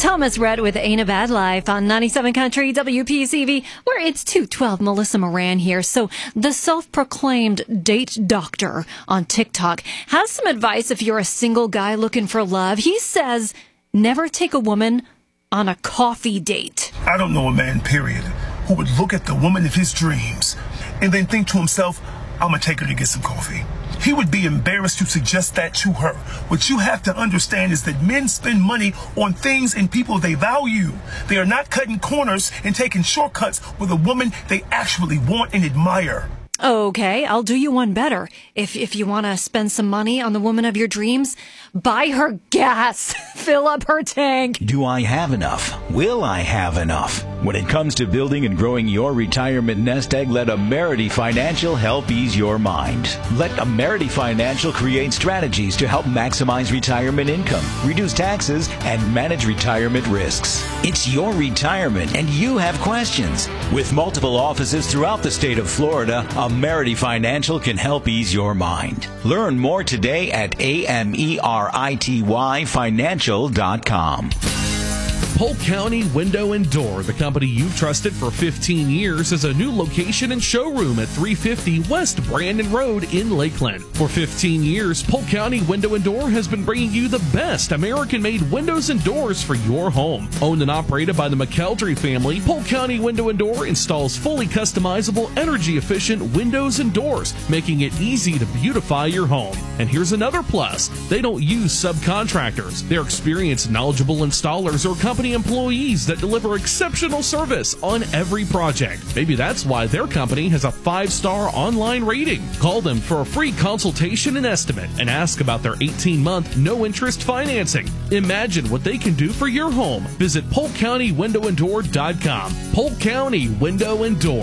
Thomas Rhett with Ain't a Bad Life on 97 Country WPCV, where it's 212. Melissa Moran here. So the self-proclaimed date doctor on TikTok has some advice if you're a single guy looking for love. He says, never take a woman on a coffee date. I don't know a man, period, who would look at the woman of his dreams and then think to himself, I'm going to take her to get some coffee. He would be embarrassed to suggest that to her. What you have to understand is that men spend money on things and people they value. They are not cutting corners and taking shortcuts with a woman they actually want and admire. Okay, I'll do you one better. If you want to spend some money on the woman of your dreams, buy her gas. Fill up her tank. Do I have enough? Will I have enough? When it comes to building and growing your retirement nest egg, let Amerity Financial help ease your mind. Let Amerity Financial create strategies to help maximize retirement income, reduce taxes, and manage retirement risks. It's your retirement, and you have questions. With multiple offices throughout the state of Florida, Amerity Financial can help ease your mind. Learn more today at AMERITYfinancial.com. Polk County Window and Door, the company you've trusted for 15 years, is a new location and showroom at 350 West Brandon Road in Lakeland. For 15 years, Polk County Window and Door has been bringing you the best American-made windows and doors for your home. Owned and operated by the McKeldry family, Polk County Window and Door installs fully customizable, energy-efficient windows and doors, making it easy to beautify your home. And here's another plus. They don't use subcontractors. They're experienced, knowledgeable installers or company employees that deliver exceptional service on every project. Maybe that's why their company has a 5-star online rating. Call them for a free consultation and estimate and ask about their 18-month no-interest financing. Imagine what they can do for your home. Visit PolkCountyWindowandDoor.com. Polk County Window and Door.